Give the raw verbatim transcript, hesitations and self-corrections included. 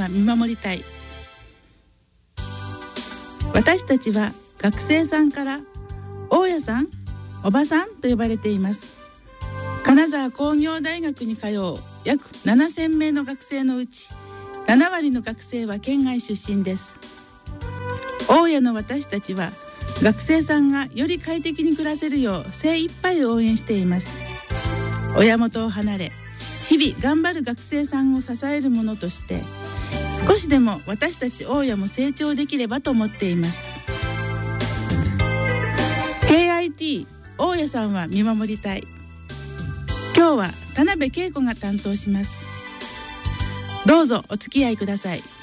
は見守りたい。私たちは学生さんから大家さん、おばさんと呼ばれています。金沢工業大学に通う約ななせんめいの学生のうちななわりの学生は県外出身です。大家の私たちは学生さんがより快適に暮らせるよう精一杯応援しています。親元を離れ日々頑張る学生さんを支えるものとして少しでも私たち大家も成長できればと思っています。 ケーアイティー 大家さんは見守りたい。今日は田辺恵子が担当します。どうぞお付き合いください。